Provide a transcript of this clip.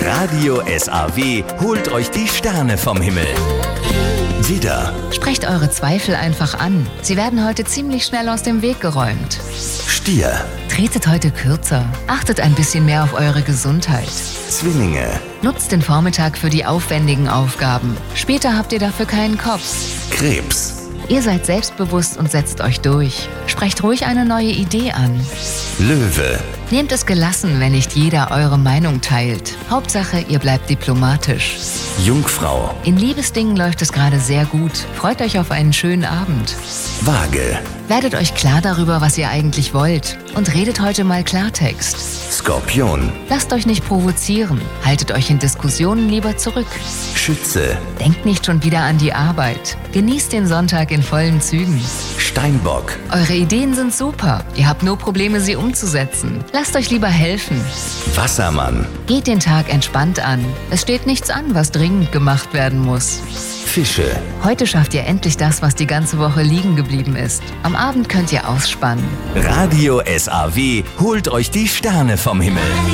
Radio SAW holt euch die Sterne vom Himmel. Widder, Sprecht eure Zweifel einfach an. Sie werden heute ziemlich schnell aus dem Weg geräumt. Stier, Tretet heute kürzer. Achtet ein bisschen mehr auf eure Gesundheit. Zwillinge, Nutzt den Vormittag für die aufwendigen Aufgaben. Später habt ihr dafür keinen Kopf. Krebs, Ihr seid selbstbewusst und setzt euch durch. Sprecht ruhig eine neue Idee an. Löwe, Nehmt es gelassen, wenn nicht jeder eure Meinung teilt. Hauptsache, ihr bleibt diplomatisch. Jungfrau, In Liebesdingen läuft es gerade sehr gut. Freut euch auf einen schönen Abend. Waage, Werdet euch klar darüber, was ihr eigentlich wollt. Und redet heute mal Klartext. Skorpion, Lasst euch nicht provozieren. Haltet euch in Diskussionen lieber zurück. Schütze, Denkt nicht schon wieder an die Arbeit. Genießt den Sonntag in vollen Zügen. Steinbock, Eure Ideen sind super. Ihr habt nur Probleme, sie umzusetzen. Lasst euch lieber helfen. Wassermann, Geht den Tag entspannt an. Es steht nichts an, was dringend gemacht werden muss. Fische, Heute schafft ihr endlich das, was die ganze Woche liegen geblieben ist. Am Abend könnt ihr ausspannen. Radio SAW holt euch die Sterne vom Himmel.